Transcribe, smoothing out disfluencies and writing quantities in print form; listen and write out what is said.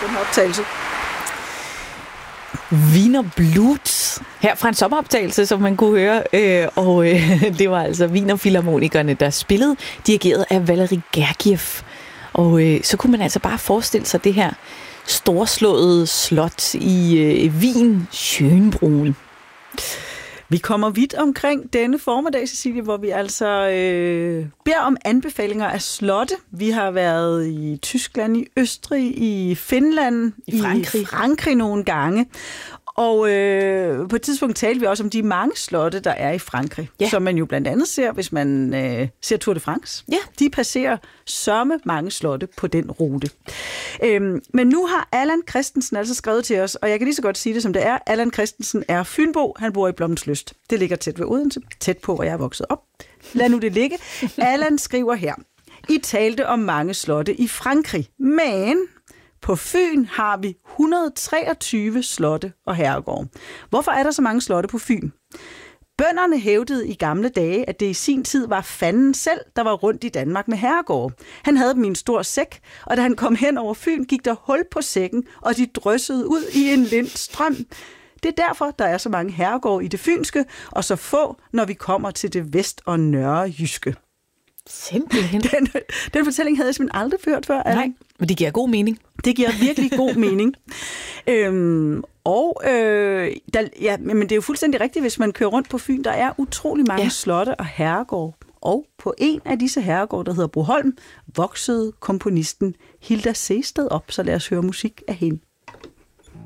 den her optagelse. Wiener Blues, her fra en sommeroptagelse, som man kunne høre, det var altså Wiener Philharmonikerne, der spillede, dirigeret af Valery Gergiev. Og så kunne man altså bare forestille sig det her storslåede slot i Wien, Schönbrunn. Vi kommer vidt omkring denne formiddag, Cecilie, hvor vi altså beder om anbefalinger af slotte. Vi har været i Tyskland, i Østrig, i Finland, i Frankrig nogle gange. Og på et tidspunkt talte vi også om de mange slotte, der er i Frankrig, som man jo blandt andet ser, hvis man ser Tour de France. Ja. De passerer sørme mange slotte på den rute. Men nu har Allan Christensen altså skrevet til os, og jeg kan lige så godt sige det, som det er. Allan Christensen er fynbo, han bor i Blommenslyst. Det ligger tæt ved Odense, tæt på, hvor jeg er vokset op. Lad nu det ligge. Allan skriver her: I talte om mange slotte i Frankrig, men på Fyn har vi 123 slotte og herregårde. Hvorfor er der så mange slotte på Fyn? Bønderne hævdede i gamle dage, at det i sin tid var fanden selv, der var rundt i Danmark med herregårde. Han havde dem i en stor sæk, og da han kom hen over Fyn, gik der hul på sækken, og de dryssede ud i en lind strøm. Det er derfor, der er så mange herregårde i det fynske, og så få, når vi kommer til det vest- og nørrejyske. Simpelthen. Den fortælling havde jeg simpelthen aldrig hørt før. Nej, men det giver god mening. Det giver virkelig god mening. Men det er jo fuldstændig rigtigt, hvis man kører rundt på Fyn. Der er utrolig mange slotte og herregårde. Og på en af disse herregårde, der hedder Broholm, voksede komponisten Hilda Sehested op. Så lad os høre musik af hende.